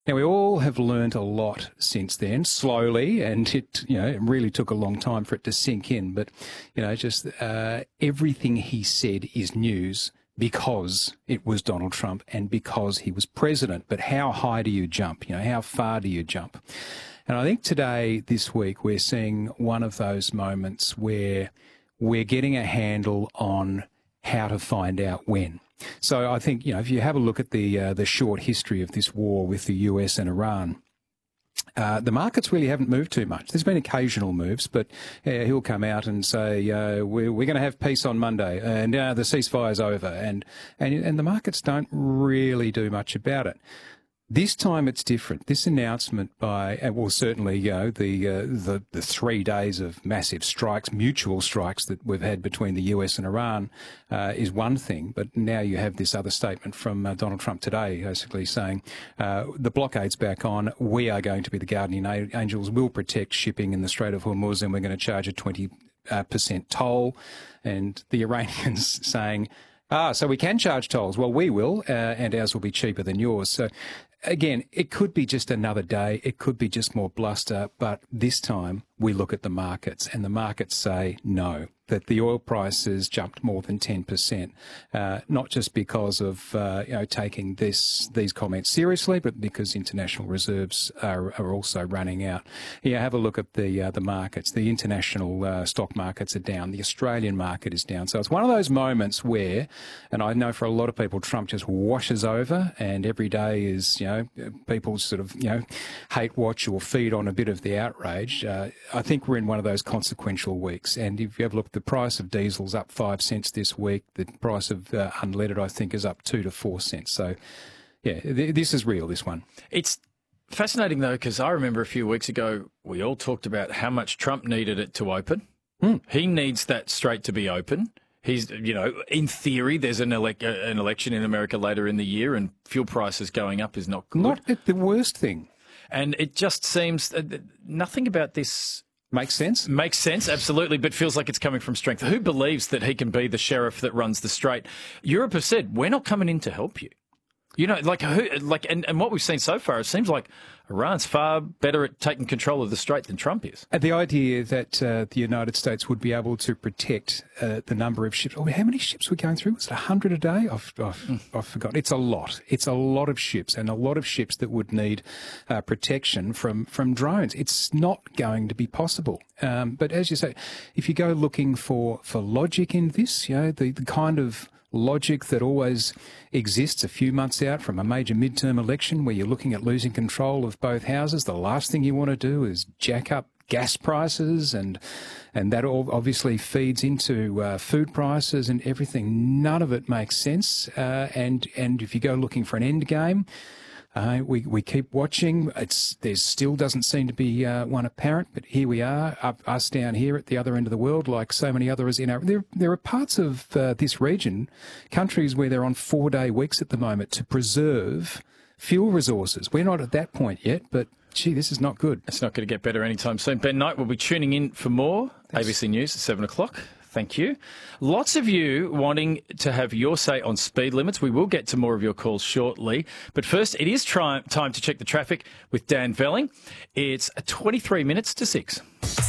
Now, we all have learned a lot since then, slowly, and it really took a long time for it to sink in. But, just everything he said is news because it was Donald Trump and because he was president. But how high do you jump? How far do you jump? And I think today, this week, we're seeing one of those moments where we're getting a handle on how to find out when. So I think, if you have a look at the short history of this war with the US and Iran, the markets really haven't moved too much. There's been occasional moves, but he'll come out and say, we're going to have peace on Monday, and the ceasefire's over, and the markets don't really do much about it. This time it's different. This announcement by, certainly, the 3 days of massive strikes, mutual strikes that we've had between the US and Iran is one thing. But now you have this other statement from Donald Trump today, basically saying the blockade's back on. We are going to be the guardian angels. We'll protect shipping in the Strait of Hormuz, and we're going to charge a 20% toll. And the Iranians saying, so we can charge tolls. Well, we will, and ours will be cheaper than yours. So, again, it could be just another day. It could be just more bluster. But this time we look at the markets, and the markets say no, that the oil prices jumped more than 10%, not just because of taking these comments seriously, but because international reserves are also running out. Have a look at the markets. The international stock markets are down. The Australian market is down. So it's one of those moments where, and I know for a lot of people, Trump just washes over, and every day is people sort of hate watch or feed on a bit of the outrage. I think we're in one of those consequential weeks, and if you have a look at the price of diesel's up 5 cents this week. The price of unleaded, I think, is up 2 to 4 cents. So, this is real, this one. It's fascinating, though, because I remember a few weeks ago we all talked about how much Trump needed it to open. He needs that strait to be open. He's, in theory, there's an election in America later in the year, and fuel prices going up is not good. Not the worst thing. And it just seems nothing about this makes sense. Makes sense, absolutely, but feels like it's coming from strength. Who believes that he can be the sheriff that runs the strait? Europe has said, we're not coming in to help you. And what we've seen so far, it seems like Iran's far better at taking control of the strait than Trump is. The idea that the United States would be able to protect the number of ships. How many ships were going through? Was it 100 a day? I've forgotten. It's a lot. It's a lot of ships, and a lot of ships that would need protection from drones. It's not going to be possible. But as you say, if you go looking for logic in this, the kind of logic that always exists a few months out from a major midterm election where you're looking at losing control of both houses. The last thing you want to do is jack up gas prices, and that all obviously feeds into food prices and everything. None of it makes sense. And if you go looking for an end game, we keep watching. There still doesn't seem to be one apparent, but here we are, us down here at the other end of the world, like so many others in our. There are parts of this region, countries where they're on 4-day weeks at the moment to preserve fuel resources. We're not at that point yet, but gee, this is not good. It's not going to get better anytime soon. Ben Knight will be tuning in for more ABC News at 7 o'clock. Thank you. Lots of you wanting to have your say on speed limits. We will get to more of your calls shortly. But first, it is time to check the traffic with Dan Velling. It's 23 minutes to 6.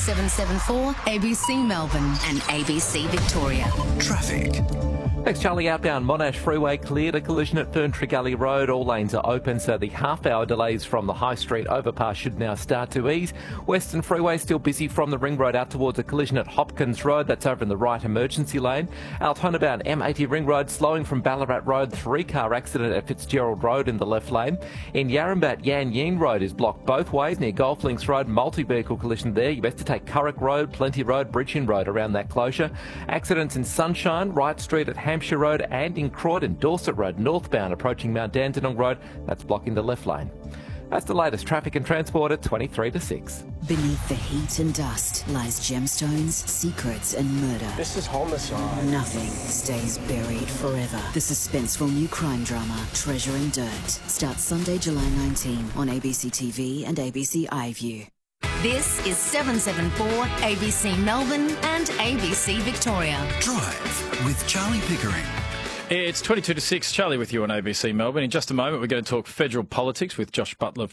774 ABC Melbourne and ABC Victoria. Traffic. Thanks, Charlie. Outbound Monash Freeway cleared. A collision at Ferntree Gully Road. All lanes are open, so the half-hour delays from the High Street overpass should now start to ease. Western Freeway still busy from the Ring Road out towards a collision at Hopkins Road. That's over in the right emergency lane. Altona bound M80 Ring Road slowing from Ballarat Road. 3-car accident at Fitzgerald Road in the left lane. In Yarrambat, Yan Yeen Road is blocked both ways near Golf Links Road. Multi-vehicle collision there. You best to take Currick Road, Plenty Road, Bridgeon Road around that closure. Accidents in Sunshine, Wright Street at Hampshire Road, and in Croydon, Dorset Road northbound approaching Mount Dandenong Road. That's blocking the left lane. That's the latest traffic and transport at 23 to 6. Beneath the heat and dust lies gemstones, secrets and murder. This is homicide. Nothing stays buried forever. The suspenseful new crime drama, Treasure and Dirt, starts Sunday, July 19 on ABC TV and ABC iView. This is 774 ABC Melbourne and ABC Victoria. Drive with Charlie Pickering. It's 22 to 6. Charlie with you on ABC Melbourne. In just a moment, we're going to talk federal politics with Josh Butler